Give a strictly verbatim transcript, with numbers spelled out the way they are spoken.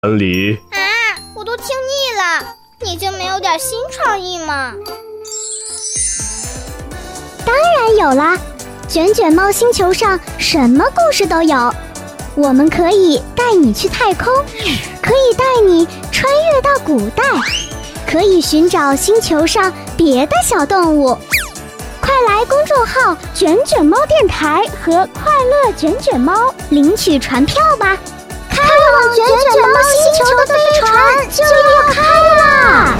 里。 啊，我都听腻了，你就没有点新创意吗？ 当然有啦，卷卷猫星球上什么故事都有。我们可以带你去太空，可以带你穿越到古代，可以寻找星球上别的小动物。快来公众号卷卷猫电台和快乐卷卷猫领取船票吧，开往卷卷猫星球的飞船就要开啦！